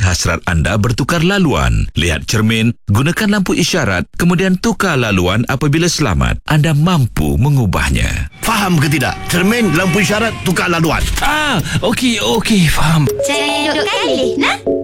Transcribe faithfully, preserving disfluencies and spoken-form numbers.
hasrat anda bertukar laluan. Lihat cermin, gunakan lampu isyarat, kemudian tukar laluan apabila selamat. Anda mampu mengubahnya. Faham ke tidak? Cermin, lampu isyarat, tukar laluan. Ah, okey, okey, faham. Saya duduk kali, nah?